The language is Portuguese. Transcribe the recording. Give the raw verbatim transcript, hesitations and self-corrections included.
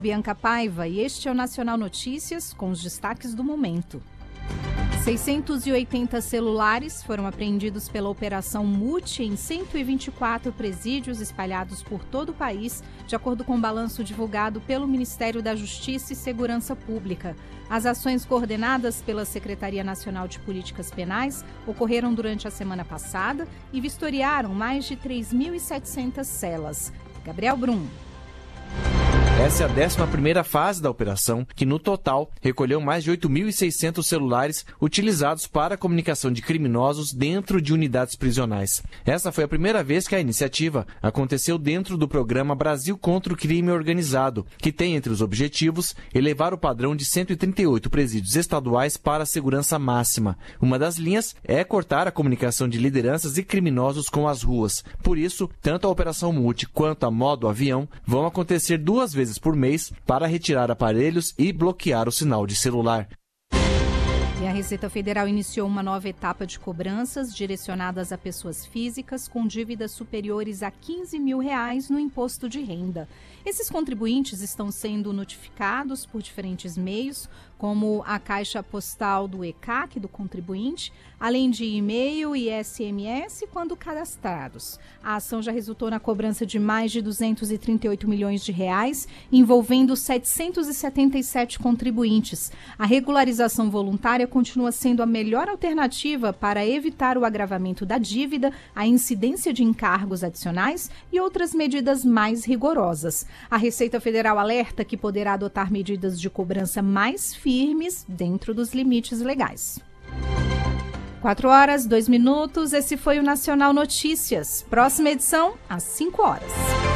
Bianca Paiva, e este é o Nacional Notícias com os destaques do momento. seiscentos e oitenta celulares foram apreendidos pela Operação Mute em cento e vinte e quatro presídios espalhados por todo o país, de acordo com o balanço divulgado pelo Ministério da Justiça e Segurança Pública. As ações coordenadas pela Secretaria Nacional de Políticas Penais ocorreram durante a semana passada e vistoriaram mais de três mil e setecentas celas. Gabriel Brum. Essa é a décima primeira fase da operação, que no total recolheu mais de oito mil e seiscentos celulares utilizados para a comunicação de criminosos dentro de unidades prisionais. Essa foi a primeira vez que a iniciativa aconteceu dentro do programa Brasil contra o Crime Organizado, que tem entre os objetivos elevar o padrão de cento e trinta e oito presídios estaduais para a segurança máxima. Uma das linhas é cortar a comunicação de lideranças e criminosos com as ruas. Por isso, tanto a Operação Multi quanto a Modo Avião vão acontecer duas vezes por mês para retirar aparelhos e bloquear o sinal de celular. E a Receita Federal iniciou uma nova etapa de cobranças direcionadas a pessoas físicas com dívidas superiores a quinze mil reais no imposto de renda. Esses contribuintes estão sendo notificados por diferentes meios, como a caixa postal do E C A C do contribuinte, além de e-mail e S M S quando cadastrados. A ação já resultou na cobrança de mais de duzentos e trinta e oito milhões de reais, envolvendo setecentos e setenta e sete contribuintes. A regularização voluntária continua sendo a melhor alternativa para evitar o agravamento da dívida, a incidência de encargos adicionais e outras medidas mais rigorosas. A Receita Federal alerta que poderá adotar medidas de cobrança mais firmes dentro dos limites legais. Quatro horas, dois minutos. Esse foi o Nacional Notícias. Próxima edição, às cinco horas.